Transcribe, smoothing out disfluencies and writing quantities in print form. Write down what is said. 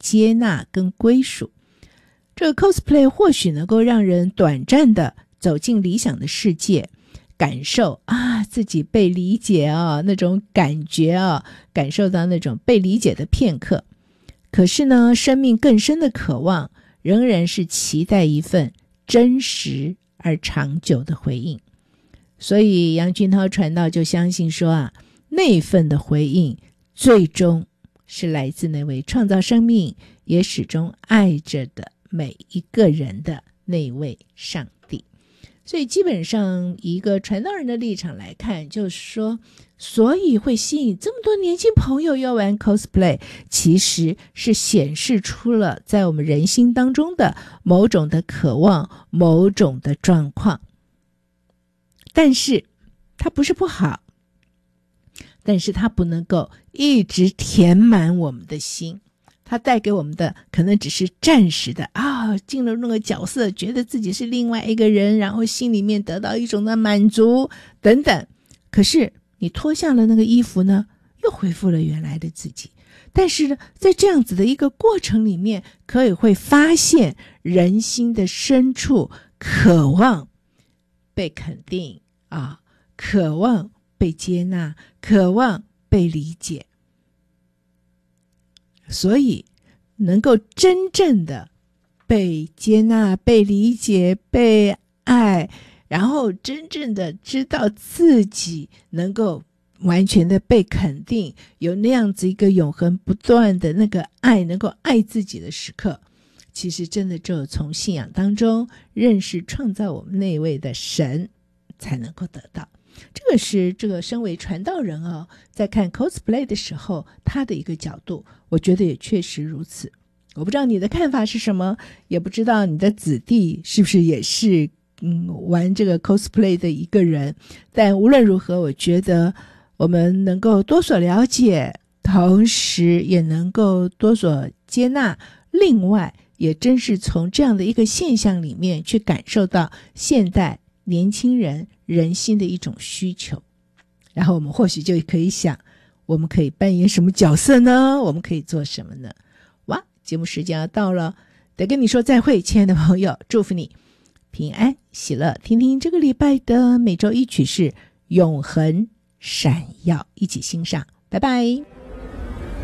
接纳跟归属。这个 cosplay 或许能够让人短暂的走进理想的世界，感受自己被理解那种感觉感受到那种被理解的片刻。可是呢，生命更深的渴望仍然是期待一份真实而长久的回应。所以杨俊涛传道就相信说那份的回应最终是来自那位创造生命也始终爱着的每一个人的那位上帝。所以基本上以一个传道人的立场来看，就是说所以会吸引这么多年轻朋友要玩 cosplay， 其实是显示出了在我们人心当中的某种的渴望，某种的状况。但是它不是不好，但是它不能够一直填满我们的心，它带给我们的可能只是暂时的进了那个角色，觉得自己是另外一个人，然后心里面得到一种的满足等等。可是你脱下了那个衣服呢，又恢复了原来的自己。但是呢，在这样子的一个过程里面，可以会发现人心的深处渴望被肯定渴望被接纳，渴望被理解。所以能够真正的被接纳，被理解，被爱，然后真正的知道自己能够完全的被肯定，有那样子一个永恒不断的那个爱，能够爱自己的时刻，其实真的只有从信仰当中认识创造我们那位的神才能够得到。这个是这个身为传道人在看 cosplay 的时候他的一个角度，我觉得也确实如此。我不知道你的看法是什么，也不知道你的子弟是不是也是玩这个 cosplay 的一个人，但无论如何，我觉得我们能够多所了解，同时也能够多所接纳，另外也真是从这样的一个现象里面去感受到现代年轻人人心的一种需求。然后我们或许就可以想，我们可以扮演什么角色呢？我们可以做什么呢？哇，节目时间要到了，得跟你说再会，亲爱的朋友，祝福你平安喜乐。听听这个礼拜的每周一曲是永恒闪耀，一起欣赏，拜拜。